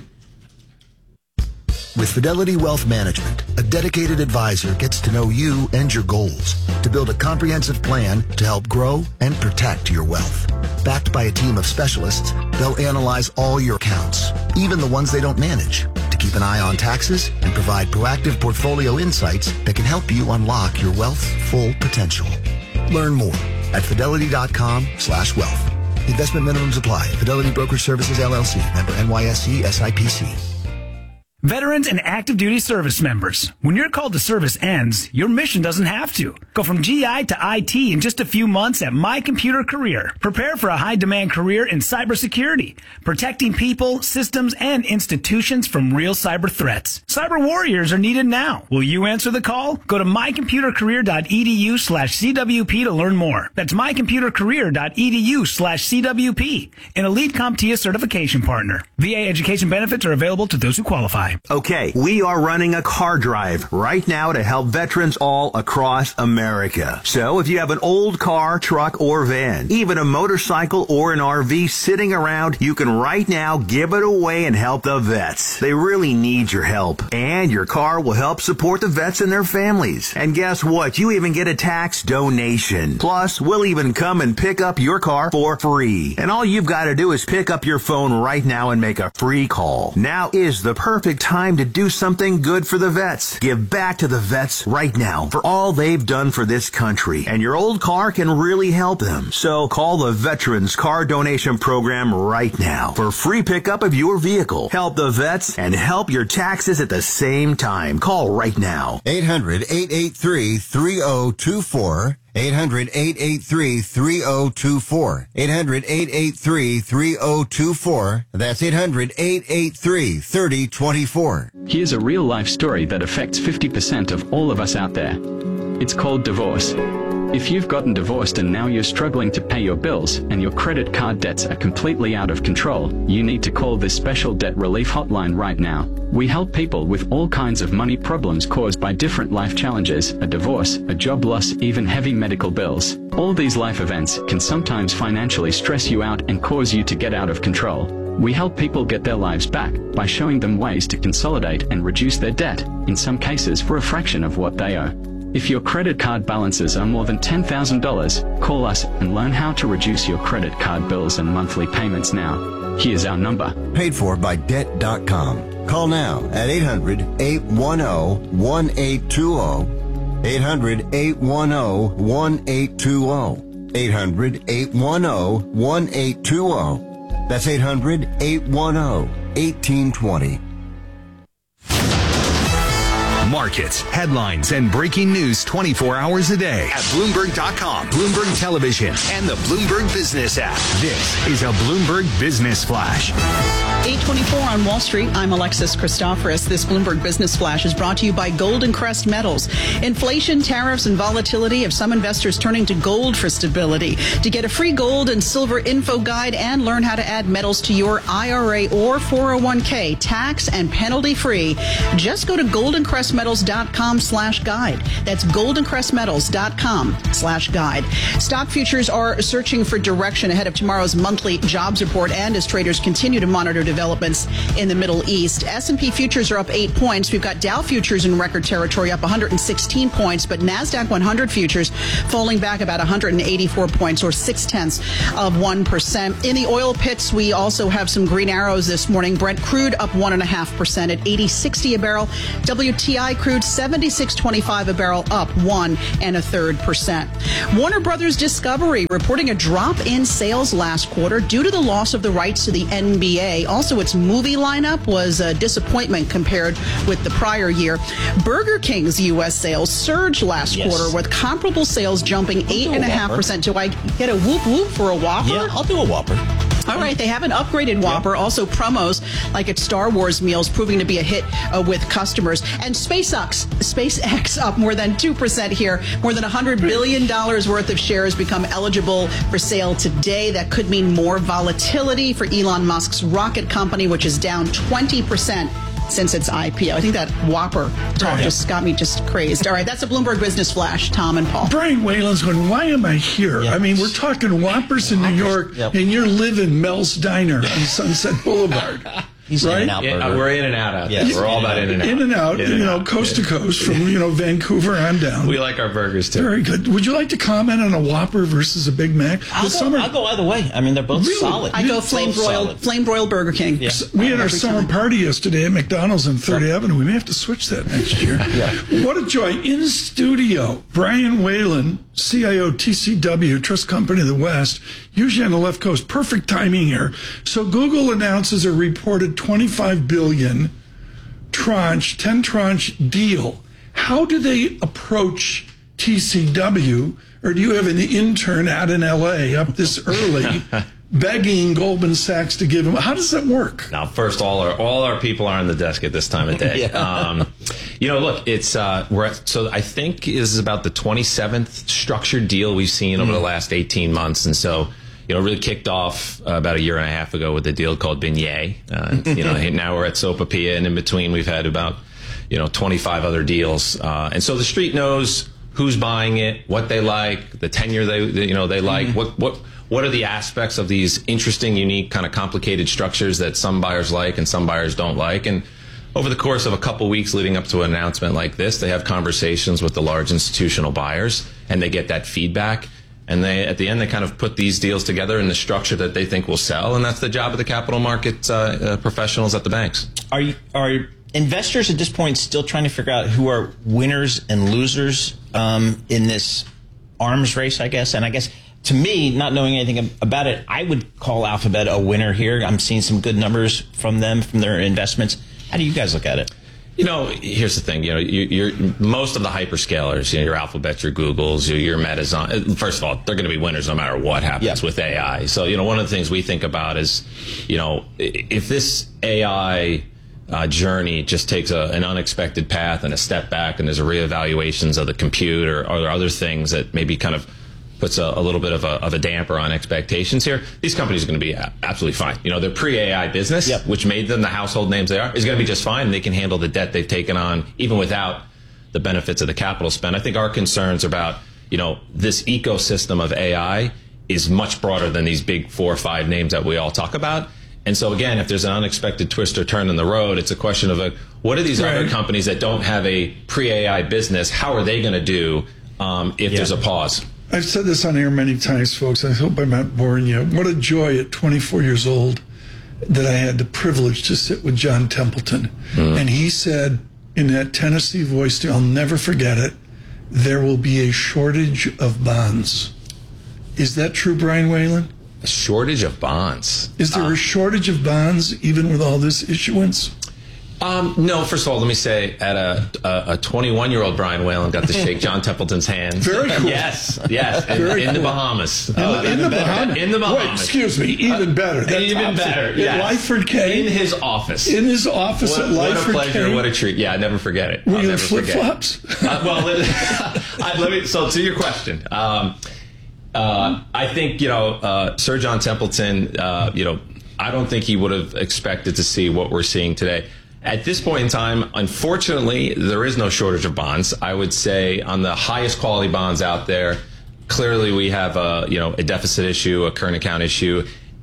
With Fidelity Wealth Management, a dedicated advisor gets to know you and your goals to build a comprehensive plan to help grow and protect your wealth. Backed by a team of specialists, they'll analyze all your accounts, even the ones they don't manage, to keep an eye on taxes and provide proactive portfolio insights that can help you unlock your wealth's full potential. Learn more at fidelity.com slash wealth. Investment minimums apply. Fidelity Brokerage Services, L L C. Member N Y S E S I P C. Veterans and active duty service members, when your call to service ends, your mission doesn't have to. Go from G I to I T in just a few months at My Computer Career. Prepare for a high-demand career in cybersecurity, protecting people, systems, and institutions from real cyber threats. Cyber warriors are needed now. Will you answer the call? Go to mycomputercareer.edu slash CWP to learn more. That's mycomputercareer.edu slash CWP, an Elite CompTIA certification partner. V A education benefits are available to those who qualify. Okay, we are running a car drive right now to help veterans all across America. So if you have an old car, truck, or van, even a motorcycle or an R V sitting around, you can right now give it away and help the vets. They really need your help. And your car will help support the vets and their families. And guess what? You even get a tax donation. Plus, we'll even come and pick up your car for free. And all you've got to do is pick up your phone right now and make a free call. Now is the perfect time to do something good for the vets. Give back to the vets right now for all they've done for this country. And your old car can really help them. So call the Veterans Car Donation Program right now for free pickup of your vehicle. Help the vets and help your taxes at the same time. Call right now. eight hundred, eight eight three, three oh two four. eight hundred, eight eight three, three oh two four. eight hundred, eight eight three, three oh two four. That's eight hundred, eight eight three, three oh two four. Here's a real-life story that affects fifty percent of all of us out there. It's called divorce. If you've gotten divorced and now you're struggling to pay your bills and your credit card debts are completely out of control, you need to call this special debt relief hotline right now. We help people with all kinds of money problems caused by different life challenges, a divorce, a job loss, even heavy medical bills. All these life events can sometimes financially stress you out and cause you to get out of control. We help people get their lives back by showing them ways to consolidate and reduce their debt, in some cases for a fraction of what they owe. If your credit card balances are more than ten thousand dollars, call us and learn how to reduce your credit card bills and monthly payments now. Here's our number. Paid for by debt dot com. Call now at eight hundred, eight one zero, one eight two zero. eight hundred, eight one zero, one eight two zero. eight hundred, eight one zero, one eight two zero. That's eight hundred, eight one zero, one eight two zero. Markets, headlines, and breaking news twenty-four hours a day at Bloomberg dot com, Bloomberg Television, and the Bloomberg Business app. This is a Bloomberg Business Flash. eight twenty-four on Wall Street. I'm Alexis Christoforous. This Bloomberg Business Flash is brought to you by Golden Crest Metals. Inflation, tariffs, and volatility have some investors turning to gold for stability. To get a free gold and silver info guide and learn how to add metals to your I R A or four oh one k tax and penalty free, just go to goldencrestmetals.com slash guide. That's goldencrestmetals.com slash guide. Stock futures are searching for direction ahead of tomorrow's monthly jobs report and as traders continue to monitor developments developments in the Middle East. S and P futures are up eight points. We've got Dow futures in record territory up one hundred sixteen points, but NASDAQ one hundred futures falling back about one hundred eighty-four points, or six-tenths of one percent. In the oil pits, we also have some green arrows this morning. Brent crude up one point five percent at eighty sixty a barrel. W T I crude seventy-six twenty-five a barrel, up one and a third percent. Warner Brothers Discovery reporting a drop in sales last quarter due to the loss of the rights to the N B A. Also, its movie lineup was a disappointment compared with the prior year. Burger King's U S sales surged last Yes. quarter, with comparable sales jumping eight point five percent. Do I get a whoop whoop for a Whopper? Yeah, I'll do a Whopper. All right, they have an upgraded Whopper. Yeah. Also, promos like its Star Wars meals proving to be a hit uh, with customers. And SpaceX, SpaceX up more than two percent here. More than one hundred billion dollars worth of shares become eligible for sale today. That could mean more volatility for Elon Musk's rocket company, which is down twenty percent since its I P O. I think that Whopper talk right. just got me just crazed. All right, that's a Bloomberg Business Flash. Tom and Paul. Brian Whalen's going, why am I here? Yep. I mean, we're talking Whoppers in New York, yep. and you're living Mel's Diner on Sunset Boulevard. He's right? in and out yeah, we're in and out out there. Yes. We're all about in and out. In and out, in and you know, out. coast to coast from, you know, Vancouver on down. We like our burgers, too. Very good. Would you like to comment on a Whopper versus a Big Mac? I'll, go, are, I'll go either way. I mean, they're both really? solid. I go flame broiled, flame broiled Burger King. Yeah. We had our summer time. party yesterday at McDonald's on third yep. Avenue. We may have to switch that next year. yeah. What a joy. In studio, Brian Whalen, C I O T C W, Trust Company of the West, usually on the left coast. Perfect timing here. So Google announces a reported twenty-five billion dollars tranche, ten tranche deal. How do they approach T C W? Or do you have an intern out in L A up this early begging Goldman Sachs to give him? How does that work? Now, first, all our all our people are on the desk at this time of day. yeah. um, you know, look, it's uh, we're at, so I think this is about the twenty-seventh structured deal we've seen over mm. the last eighteen months, and so. You know, really kicked off uh, about a year and a half ago with a deal called Beignet. Uh, you know, now we're at Sopapilla, and in between we've had about, you know, twenty-five other deals. Uh, and so the street knows who's buying it, what they like, the tenure they, you know, they like, mm-hmm. what, what, what are the aspects of these interesting, unique, kind of complicated structures that some buyers like and some buyers don't like. And over the course of a couple weeks leading up to an announcement like this, they have conversations with the large institutional buyers, and they get that feedback. And they, at the end, they kind of put these deals together in the structure that they think will sell, and that's the job of the capital market uh, uh, professionals at the banks. Are you, are investors at this point still trying to figure out who are winners and losers um, in this arms race, I guess? And I guess, to me, not knowing anything about it, I would call Alphabet a winner here. I'm seeing some good numbers from them, from their investments. How do you guys look at it? You know, here's the thing. You know, you, you're most of the hyperscalers, you know, your Alphabets, your Googles, your, your Metas. First of all, they're going to be winners no matter what happens yeah. with A I. So, you know, one of the things we think about is, you know, if this A I uh, journey just takes a, an unexpected path and a step back, and there's a reevaluations of the compute, or are there other things that maybe kind of puts a, a little bit of a, of a damper on expectations here, these companies are going to be absolutely fine. You know, their pre-A I business, yep. which made them the household names they are, is going to be just fine. They can handle the debt they've taken on, even without the benefits of the capital spend. I think our concerns about, you know, this ecosystem of A I is much broader than these big four or five names that we all talk about. And so, again, if there's an unexpected twist or turn in the road, it's a question of, a, what are these right. other companies that don't have a pre-A I business, how are they going to do um, if yeah. there's a pause? I've said this on air many times, folks. I hope I'm not boring you. What a joy at twenty-four years old that I had the privilege to sit with John Templeton. Mm. And he said in that Tennessee voice, I'll never forget it, there will be a shortage of bonds. Is that true, Brian Whalen? A shortage of bonds? Is there uh, a shortage of bonds even with all this issuance? Um, no, first of all, let me say, at a a twenty-one-year-old Brian Whalen got to shake John Templeton's hand. Very cool. Yes, yes, in, in cool. the Bahamas. In, oh, in the Bahamas? In the Bahamas. Wait, excuse me, even better. That even better, it. yes. In Lyford Cay? In his office. In his office what, at Lyford Cay? What a pleasure, Cay? What a treat. Yeah, I never forget it. Were I'll you never flip-flops? uh, well, let, I, let me, so to your question, um, uh, I think, you know, uh, Sir John Templeton, uh, you know, I don't think he would have expected to see what we're seeing today. At this point in time, unfortunately, there is no shortage of bonds. I would say on the highest quality bonds out there, clearly we have a, you know, a deficit issue, a current account issue.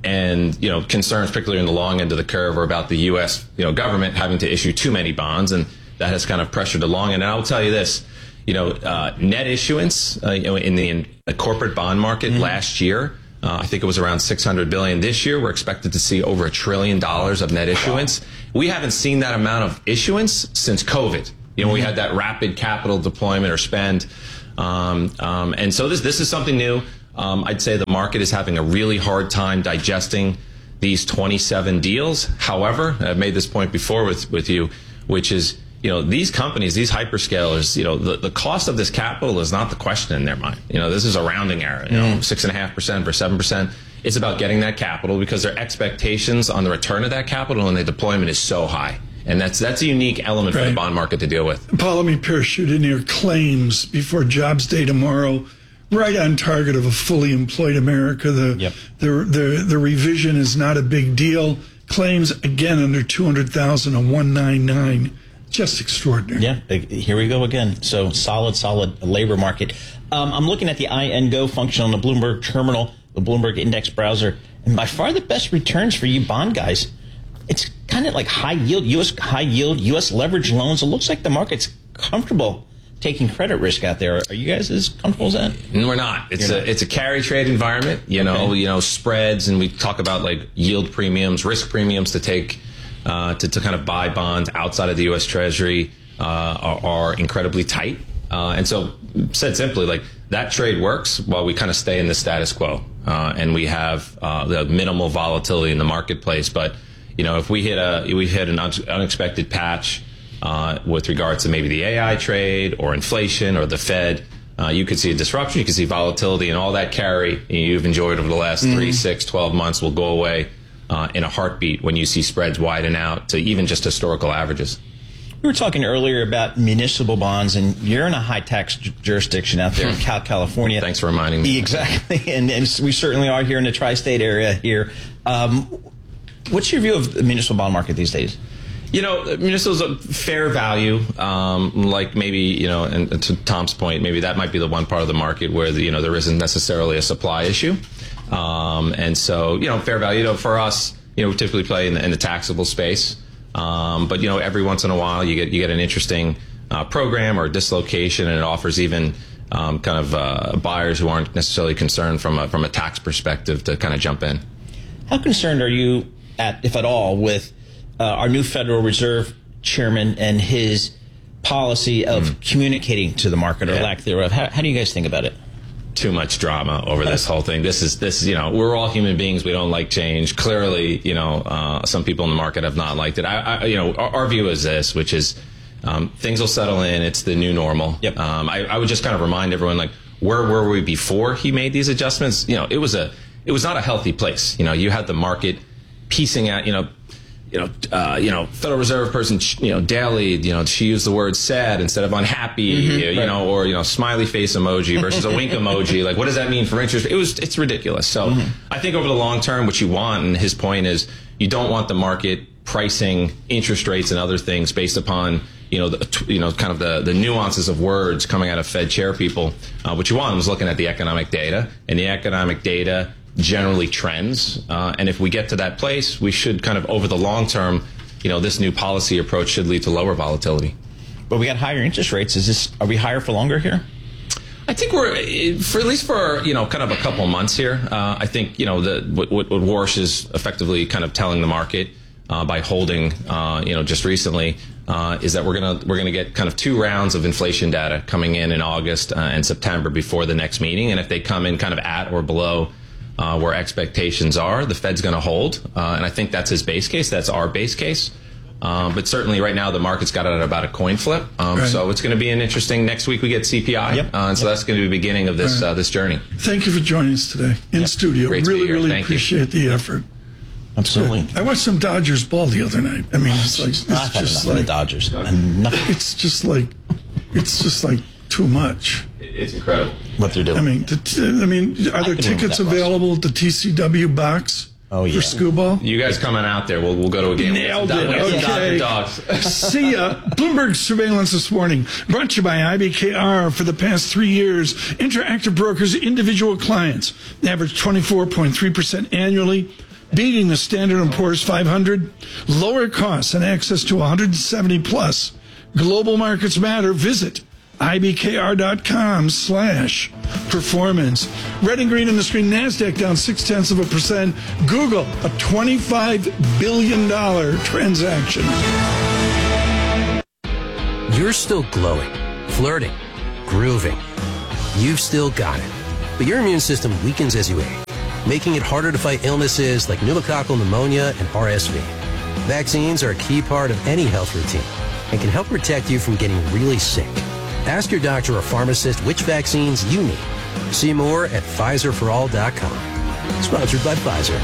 and, you know, concerns, particularly in the long end of the curve, are about the U S, you know, government having to issue too many bonds, and that has kind of pressured the long end. And I will tell you this, you know, uh, net issuance uh, you know, in the, in the corporate bond market mm-hmm. last year, uh, I think it was around six hundred billion dollars. This year, we're expected to see over a trillion dollars of net issuance. Wow. We haven't seen that amount of issuance since COVID. You know, mm-hmm. we had that rapid capital deployment or spend. Um, um, and so this, this is something new. Um, I'd say the market is having a really hard time digesting these twenty-seven deals. However, I've made this point before with, with you, which is, you know, these companies, these hyperscalers, you know, the, the cost of this capital is not the question in their mind. You know, this is a rounding error, you know, six and a half percent or seven percent. It's about getting that capital because their expectations on the return of that capital and the deployment is so high. And that's that's a unique element right. for the bond market to deal with. Paul, let me parachute in here. Claims before Jobs Day tomorrow, right on target of a fully employed America. The, yep. the, the, the revision is not a big deal. Claims, again, under two hundred thousand, a one ninety-nine. Just extraordinary. Yeah, here we go again. So solid, solid labor market. Um, I'm looking at the I N Go function on the Bloomberg terminal, the Bloomberg Index browser, and by far the best returns for you bond guys. It's kind of like high yield, U S high yield, U S leverage loans. It looks like the market's comfortable taking credit risk out there. Are you guys as comfortable as that? We're not. It's You're a not. it's a carry trade environment. You okay. know, you know spreads, and we talk about like yield premiums, risk premiums to take. Uh, to, to kind of buy bonds outside of the U S Treasury uh, are, are incredibly tight. Uh, and so, said simply, like that trade works while we kind of stay in the status quo. Uh, and we have uh, the minimal volatility in the marketplace. But, you know, if we hit a we hit an un- unexpected patch uh, with regards to maybe the A I trade or inflation or the Fed, uh, you could see a disruption. You could see volatility, and all that carry you've enjoyed over the last mm-hmm. three, six, twelve months will go away. Uh, in a heartbeat when you see spreads widen out to even just historical averages. We were talking earlier about municipal bonds, and you're in a high-tax j- jurisdiction out there in Cal, California. Thanks for reminding me. Exactly, and, and we certainly are here in the tri-state area here. Um, what's your view of the municipal bond market these days? You know, municipal's a fair value, um, like maybe, you know, and to Tom's point, maybe that might be the one part of the market where, the, you know, there isn't necessarily a supply issue. Um, and so, you know, fair value, you know, for us, you know, we typically play in the, in the taxable space. Um, but, you know, every once in a while you get you get an interesting uh, program or dislocation, and it offers even um, kind of uh, buyers who aren't necessarily concerned from a, from a tax perspective to kind of jump in. How concerned are you, at, if at all, with uh, our new Federal Reserve chairman and his policy of mm. communicating to the market or yeah. lack thereof? How, how do you guys think about it? Too much drama over this whole thing. This is this. You know, we're all human beings. We don't like change. Clearly, you know, uh, some people in the market have not liked it. I, I you know, our, our view is this, which is um, things will settle in. It's the new normal. Yep. Um, I, I would just kind of remind everyone, like, where were we before he made these adjustments? You know, it was a, it was not a healthy place. You know, you had the market piecing out. You know. You know, uh, you know, Federal Reserve person, you know, Daly, you know, she used the word sad instead of unhappy, mm-hmm, you right. know, or, you know, smiley face emoji versus a wink emoji. Like, what does that mean for interest? It was, it's ridiculous. So mm-hmm. I think over the long term, what you want, and his point is, you don't want the market pricing interest rates and other things based upon, you know, the, you know, kind of the, the nuances of words coming out of Fed chair people. Uh, what you want was looking at the economic data, and the economic data generally trends, uh, and if we get to that place, we should kind of, over the long term, you know, this new policy approach should lead to lower volatility. But we got higher interest rates. Is this, are we higher for longer here? I think we're, for at least for, you know, kind of a couple months here. Uh, I think, you know, the, what, what Warsh is effectively kind of telling the market uh, by holding, uh, you know, just recently, uh, is that we're gonna we're gonna get kind of two rounds of inflation data coming in in August uh, and September before the next meeting, and if they come in kind of at or below Uh, where expectations are, the Fed's going to hold. Uh, and I think that's his base case. That's our base case. Um, but certainly right now the market's got it at about a coin flip. Um, right. So it's going to be an interesting, next week we get C P I. Yep. Uh, and so yep. that's going to be the beginning of this right. uh, this journey. Thank you for joining us today in yep. studio. Great really, really Thank appreciate you. the effort. Absolutely. I watched some Dodgers ball the other night. I mean, it's like, it's I've just like the Dodgers. Nothing. It's just like, it's just like too much. It's incredible what they're doing. I mean, the t- I mean, are there tickets available at the T C W box? Oh yeah, for Skubal. You guys coming out there? We'll we'll go to a game. Nailed it. Okay. Dogs. See ya. Bloomberg Surveillance this morning, brought to you by I B K R. For the past three years, Interactive Brokers, individual clients average twenty-four point three percent annually. beating the Standard and Poor's five hundred, lower costs, and access to one hundred seventy plus global markets matter. Visit ibkr.com slash performance. Red and green on the screen. NASDAQ down six-tenths of a percent. Google, a twenty-five billion dollars transaction. You're still glowing, flirting, grooving. You've still got it. But your immune system weakens as you age, making it harder to fight illnesses like pneumococcal pneumonia and R S V. Vaccines are a key part of any health routine and can help protect you from getting really sick. Ask your doctor or pharmacist which vaccines you need. See more at Pfizer for all dot com. Sponsored by Pfizer.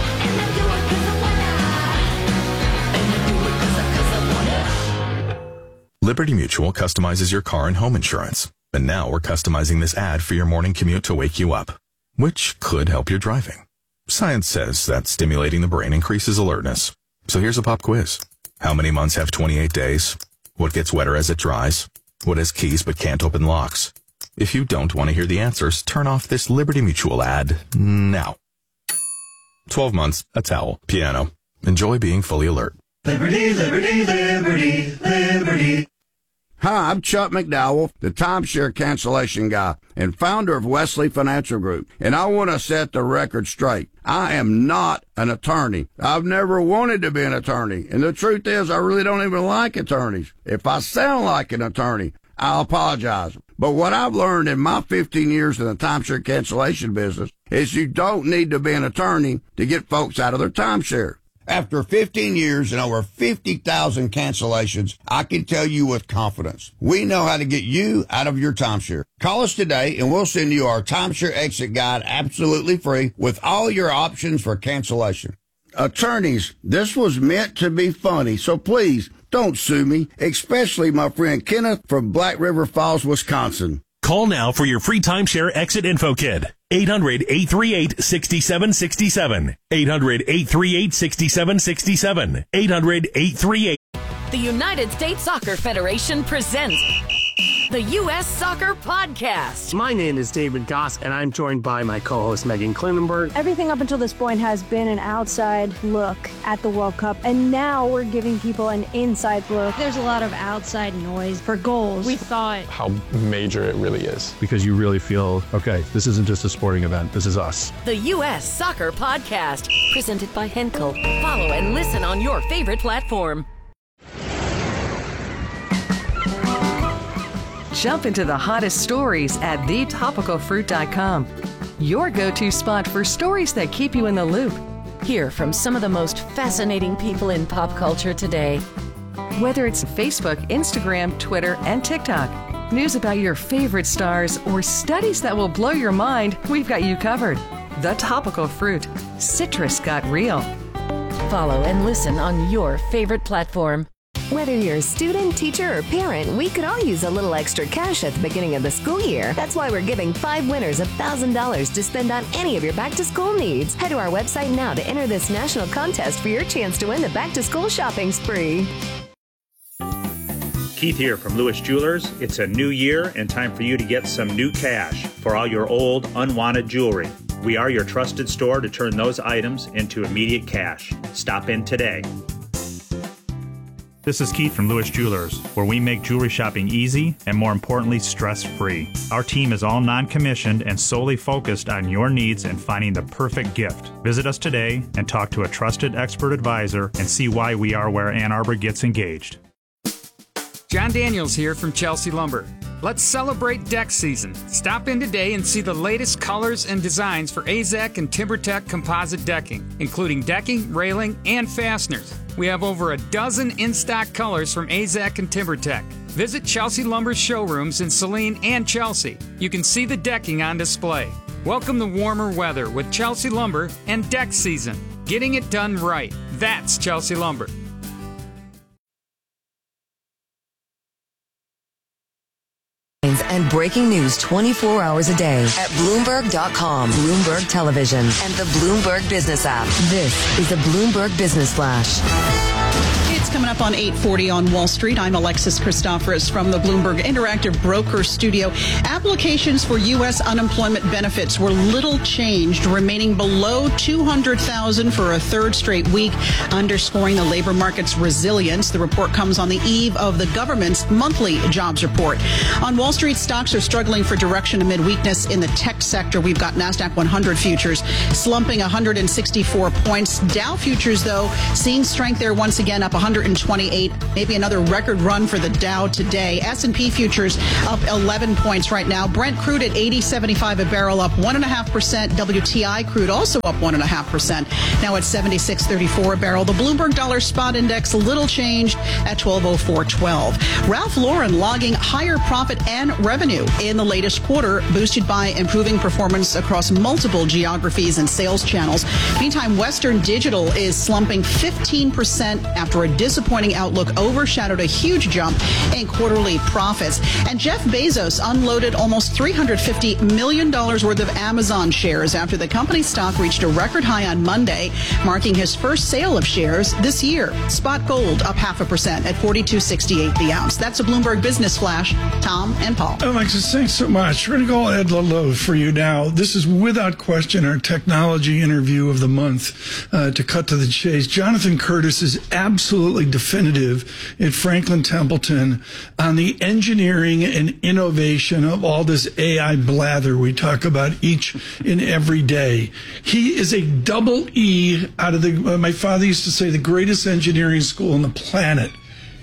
Liberty Mutual customizes your car and home insurance. And now we're customizing this ad for your morning commute to wake you up, which could help your driving. Science says that stimulating the brain increases alertness. So here's a pop quiz. How many months have twenty-eight days? What gets wetter as it dries? What has keys but can't open locks? If you don't want to hear the answers, turn off this Liberty Mutual ad now. twelve months, a towel, piano. Enjoy being fully alert. Liberty, liberty, liberty, liberty. Hi, I'm Chuck McDowell, the timeshare cancellation guy and founder of Wesley Financial Group, and I want to set the record straight. I am not an attorney. I've never wanted to be an attorney, and the truth is I really don't even like attorneys. If I sound like an attorney, I'll apologize. But what I've learned in my fifteen years in the timeshare cancellation business is you don't need to be an attorney to get folks out of their timeshare. After fifteen years and over fifty thousand cancellations, I can tell you with confidence, we know how to get you out of your timeshare. Call us today and we'll send you our timeshare exit guide absolutely free with all your options for cancellation. Attorneys, this was meant to be funny, so please don't sue me, especially my friend Kenneth from Black River Falls, Wisconsin. Call now for your free timeshare exit info kit. eight hundred, eight three eight, six seven six seven. eight hundred, eight three eight, six seven six seven. eight hundred, eight three eight. The United States Soccer Federation presents the U S Soccer Podcast. My name is David Goss, and I'm joined by my co-host Megan Klinenberg. Everything up until this point has been an outside look at the World Cup, and now we're giving people an inside look. There's a lot of outside noise for goals. We thought how major it really is, because you really feel, okay, this isn't just a sporting event, this is us. The U S Soccer Podcast, presented by Henkel. Follow and listen on your favorite platform. Jump into the hottest stories at the topical fruit dot com. Your go-to spot for stories that keep you in the loop. Hear from some of the most fascinating people in pop culture today. Whether it's Facebook, Instagram, Twitter, and TikTok, news about your favorite stars, or studies that will blow your mind, we've got you covered. The Topical Fruit. Citrus got real. Follow and listen on your favorite platform. Whether you're a student, teacher, or parent, we could all use a little extra cash at the beginning of the school year. That's why we're giving five winners one thousand dollars to spend on any of your back-to-school needs. Head to our website now to enter this national contest for your chance to win the back-to-school shopping spree. Keith here from Lewis Jewelers. It's a new year and time for you to get some new cash for all your old, unwanted jewelry. We are your trusted store to turn those items into immediate cash. Stop in today. This is Keith from Lewis Jewelers, where we make jewelry shopping easy and, more importantly, stress-free. Our team is all non-commissioned and solely focused on your needs and finding the perfect gift. Visit us today and talk to a trusted expert advisor and see why we are where Ann Arbor gets engaged. John Daniels here from Chelsea Lumber. Let's celebrate deck season. Stop in today and see the latest colors and designs for A Z A C and TimberTech composite decking, including decking, railing, and fasteners. We have over a dozen in-stock colors from A Z A C and TimberTech. Visit Chelsea Lumber's showrooms in Saline and Chelsea. You can see the decking on display. Welcome the warmer weather with Chelsea Lumber and deck season. Getting it done right. That's Chelsea Lumber. And breaking news twenty-four hours a day at Bloomberg dot com, Bloomberg Television, and the Bloomberg Business app. This is the Bloomberg Business Flash. It's coming up on eight forty on Wall Street. I'm Alexis Christoforous from the Bloomberg Interactive Broker Studio. Applications for U S unemployment benefits were little changed, remaining below two hundred thousand for a third straight week, underscoring the labor market's resilience. The report comes on the eve of the government's monthly jobs report. On Wall Street, stocks are struggling for direction amid weakness in the tech sector. We've got NASDAQ one hundred futures slumping one hundred sixty-four points. Dow futures, though, seeing strength there once again, up one hundred twenty-eight. Maybe another record run for the Dow today. S and P futures up eleven points right now. Brent crude at eighty seventy-five a barrel, up one point five percent. W T I crude also up one point five percent. Now at seventy-six thirty-four a barrel. The Bloomberg Dollar Spot Index, a little changed at twelve oh four twelve. Ralph Lauren logging higher profit and revenue in the latest quarter, boosted by improving performance across multiple geographies and sales channels. Meantime, Western Digital is slumping fifteen percent after a disappointing outlook overshadowed a huge jump in quarterly profits. And Jeff Bezos unloaded almost three hundred fifty million dollars worth of Amazon shares after the company's stock reached a record high on Monday, marking his first sale of shares this year. Spot gold up half a percent at forty-two sixty-eight the ounce. That's a Bloomberg Business Flash. Tom and Paul. Alexis, thanks so much. We're going to go Ed Lalo for you now. This is without question our technology interview of the month. Uh, to cut to the chase, Jonathan Curtis is absolutely definitive at Franklin Templeton on the engineering and innovation of all this A I blather we talk about each and every day. He is a double E out of the, uh, my father used to say, the greatest engineering school on the planet.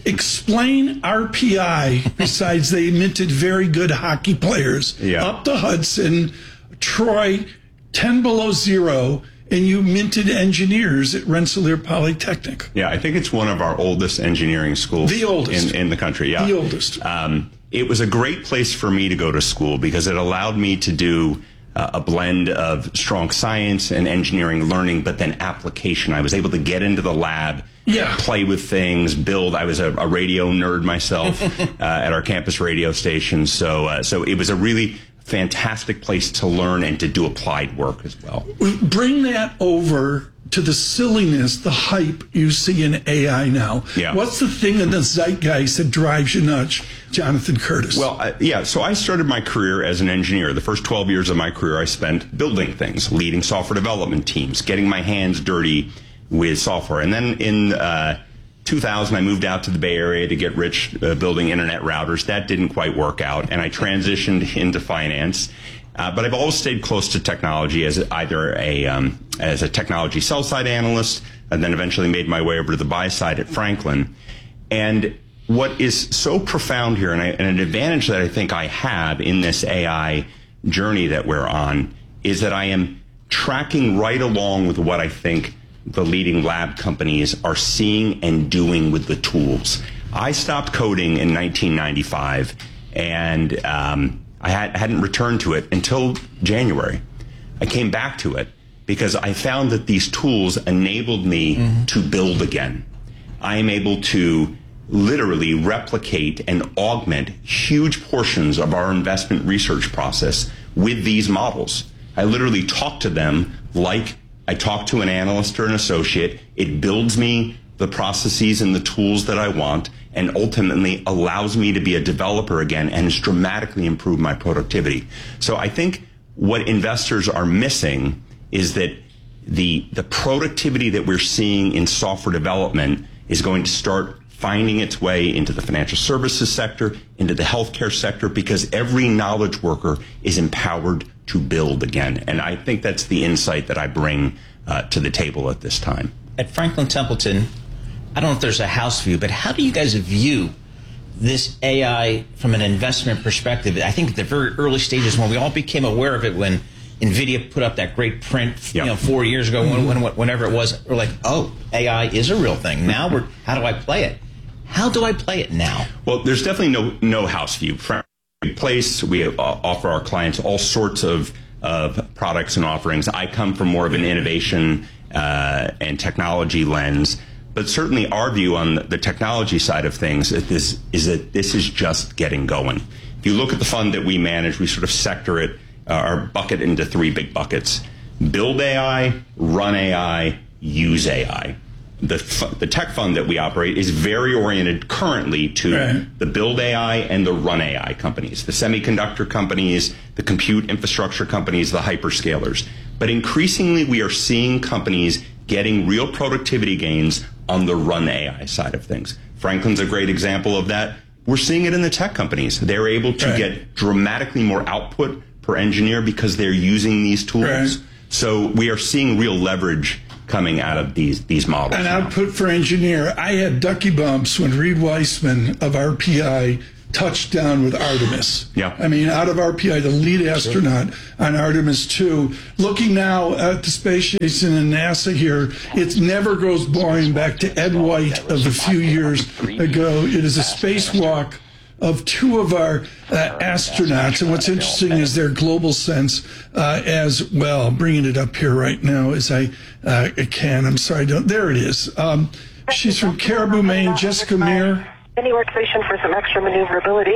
Explain R P I, besides they minted very good hockey players. Yeah. Up the Hudson, Troy, ten below zero, and you minted engineers at Rensselaer Polytechnic. Yeah, I think it's one of our oldest engineering schools. The oldest. In, in the country, yeah. The oldest. Um, it was a great place for me to go to school because it allowed me to do uh, a blend of strong science and engineering learning, but then application. I was able to get into the lab, yeah. play with things, build. I was a, a radio nerd myself uh, at our campus radio station. So, uh, so it was a really fantastic place to learn and to do applied work as well. Bring that over to the silliness, the hype you see in A I now. Yeah. What's the thing in the zeitgeist that drives you nuts, Jonathan Curtis? Well, uh, yeah, so I started my career as an engineer. The first twelve years of my career I spent building things, leading software development teams, getting my hands dirty with software. And then in uh, two thousand, I moved out to the Bay Area to get rich uh, building internet routers. That didn't quite work out, and I transitioned into finance. Uh, but I've always stayed close to technology as either a um, as a technology sell side analyst, and then eventually made my way over to the buy side at Franklin. And what is so profound here, and, I, and an advantage that I think I have in this A I journey that we're on, is that I am tracking right along with what I think the leading lab companies are seeing and doing with the tools. I stopped coding in nineteen ninety-five, and um, I had, hadn't returned to it until January. I came back to it because I found that these tools enabled me mm-hmm. to build again. I am able to literally replicate and augment huge portions of our investment research process with these models. I literally talk to them like I talk to an analyst or an associate. It builds me the processes and the tools that I want, and ultimately allows me to be a developer again and has dramatically improved my productivity. So I think what investors are missing is that the the productivity that we're seeing in software development is going to start finding its way into the financial services sector, into the healthcare sector, because every knowledge worker is empowered to build again. And I think that's the insight that I bring uh, to the table at this time. At Franklin Templeton, I don't know if there's a house view, but how do you guys view this A I from an investment perspective? I think at the very early stages when we all became aware of it, when NVIDIA put up that great print, you know, four years ago, when, when, whenever it was, we're like, oh, A I is a real thing. Now we're, how do I play it? How do I play it now? Well, there's definitely no no house view. We place, we uh, offer our clients all sorts of, of products and offerings. I come from more of an innovation uh, and technology lens. But certainly our view on the technology side of things is, is that this is just getting going. If you look at the fund that we manage, we sort of sector it, uh, our bucket into three big buckets. Build A I, run A I, use A I. the the tech fund that we operate is very oriented currently to right. the build A I and the run A I companies, the semiconductor companies, the compute infrastructure companies, the hyperscalers. But increasingly, we are seeing companies getting real productivity gains on the run A I side of things. Franklin's a great example of that. We're seeing it in the tech companies. They're able to right. get dramatically more output per engineer because they're using these tools. Right. So we are seeing real leverage coming out of these these models. An output for engineer. I had ducky bumps when Reed Weissman of R P I touched down with Artemis. Yeah. I mean, out of R P I, the lead astronaut sure. on Artemis two. Looking now at the space station and NASA here, it never goes boring. Back to Ed White of a few years ago. It is a spacewalk of two of our uh, astronauts. And what's interesting is their global sense uh, as well. Bringing it up here right now as I uh, can. I'm sorry. Don't, there it is. Um, she's from Caribou, Maine. Jessica Meir. Any workstation for some extra maneuverability.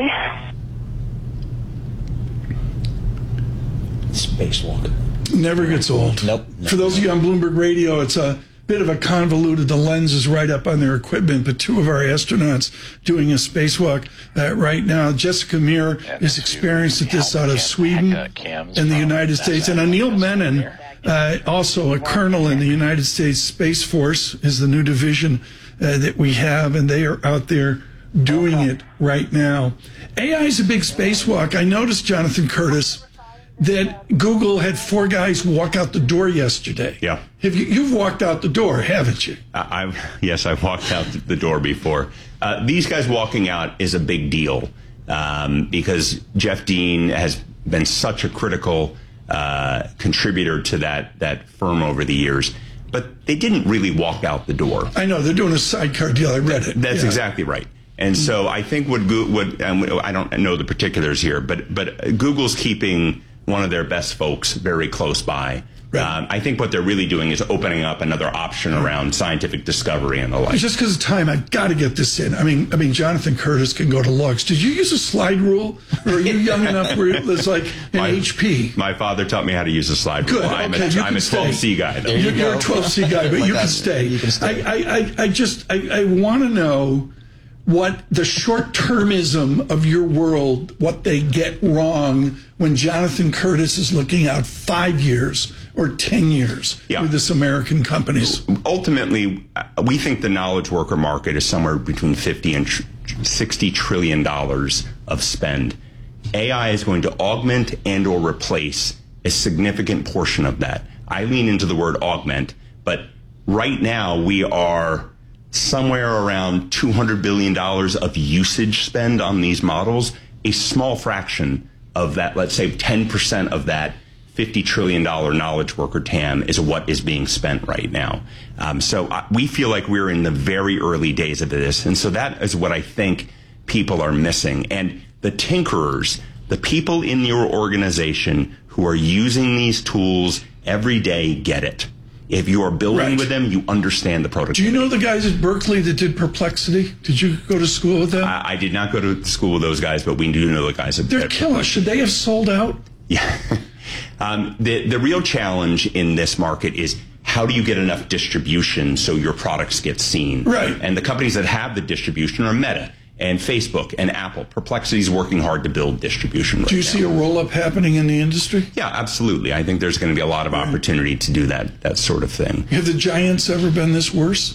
Spacewalk. Never gets old. Nope. For those of you on Bloomberg Radio, it's a bit of a convoluted, the lens is right up on their equipment, but two of our astronauts doing a spacewalk uh, right now. Jessica Meir is experienced at this out of Sweden and the United States. And Anil Menon, uh, also a colonel in the United States Space Force, is the new division uh, that we have, and they are out there doing it right now. A I is a big spacewalk. I noticed, Jonathan Curtis, that Google had four guys walk out the door yesterday. Yeah. Have you, you've walked out the door, haven't you? I, I've, yes, I've walked out the door before. Uh, these guys walking out is a big deal um, because Jeff Dean has been such a critical uh, contributor to that, that firm over the years. But they didn't really walk out the door. I know, they're doing a sidecar deal. I read it. That's yeah. exactly right. And so I think what, what um, I don't know the particulars here, but but Google's keeping one of their best folks very close by. Right. Um, I think what they're really doing is opening up another option around scientific discovery and the like. Just because of time, I got to get this in. I mean, I mean, Jonathan Curtis can go to logs. Did you use a slide rule, or are you young enough where it was like an my, H P? My father taught me how to use a slide Good. rule. I'm okay, a, I'm a twelve C guy. Though. You're, you you're a twelve C guy, but you, can stay. you can stay. I, I, I, I just, I, I want to know what the short-termism of your world, what they get wrong when Jonathan Curtis is looking out five years or ten years yeah. with this American companies. Ultimately, we think the knowledge worker market is somewhere between fifty and sixty trillion dollars of spend. A I is going to augment and or replace a significant portion of that. I lean into the word augment, but right now we are somewhere around two hundred billion dollars of usage spend on these models. A small fraction of that, let's say ten percent of that fifty trillion dollars knowledge worker T A M is what is being spent right now. Um, so uh, we feel like we're in the very early days of this. And so that is what I think people are missing. And the tinkerers, the people in your organization who are using these tools every day, get it. If you are building right. with them, you understand the productivity. Do you know the guys at Berkeley that did Perplexity? Did you go to school with them? I, I did not go to school with those guys, but we do know the guys at They're killer. Should they have sold out? Yeah. um, the, the real challenge in this market is how do you get enough distribution so your products get seen? Right. And the companies that have the distribution are Meta and Facebook and Apple. Perplexity is working hard to build distribution right Do you now. see a roll-up happening in the industry? Yeah, absolutely. I think there's going to be a lot of opportunity to do that that sort of thing. Have the Giants ever been this worse?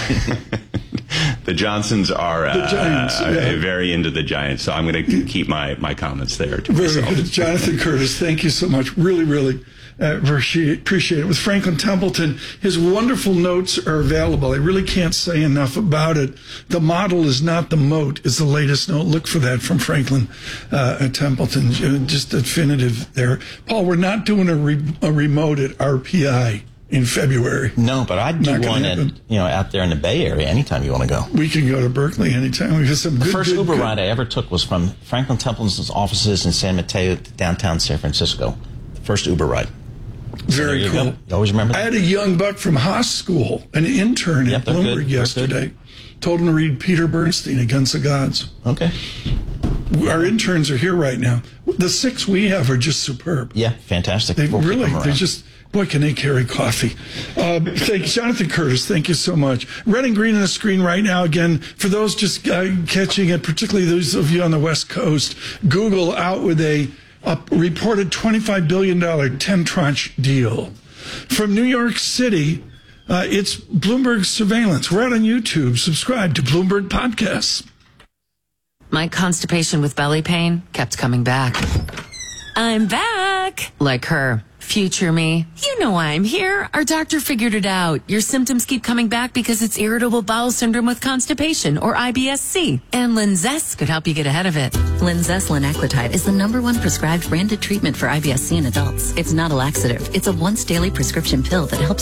The Johnsons are uh, the Giants, yeah. uh, very into the Giants, so I'm going to keep my, my comments there to Very myself. good. Jonathan Curtis, thank you so much. Really, really uh, appreciate it. With Franklin Templeton, his wonderful notes are available. I really can't say enough about it. The model is not the moat is the latest note. Look for that from Franklin uh, Templeton. Just definitive there. Paul, we're not doing a, re- a remote at R P I in February. No, but I'd do one at, you know, out there in the Bay Area anytime you want to go. We can go to Berkeley anytime. We have some the good, first good, Uber good. ride I ever took was from Franklin Templeton's offices in San Mateo to downtown San Francisco. The first Uber ride. Very so cool. You, you always remember that? I had a young buck from Haas School, an intern yep, at Bloomberg good. yesterday. Told him to read Peter Bernstein, Against the Gods. Okay. Our interns are here right now. The six we have are just superb. Yeah, fantastic. They we'll really, they just, Boy, can they carry coffee. Uh, thank you, Jonathan Curtis. Thank you so much. Red and green on the screen right now. Again, for those just uh, catching it, particularly those of you on the West Coast, Google out with a, a reported twenty-five billion dollars ten tranche deal. From New York City, uh, it's Bloomberg Surveillance. We're out on YouTube. Subscribe to Bloomberg Podcasts. My constipation with belly pain kept coming back. I'm back. Like her. Future me. You know why I'm here. Our doctor figured it out. Your symptoms keep coming back because it's irritable bowel syndrome with constipation, or I B S C. And Linzess could help you get ahead of it. Linzess linaclotide is the number one prescribed branded treatment for I B S C in adults. It's not a laxative. It's a once daily prescription pill that helps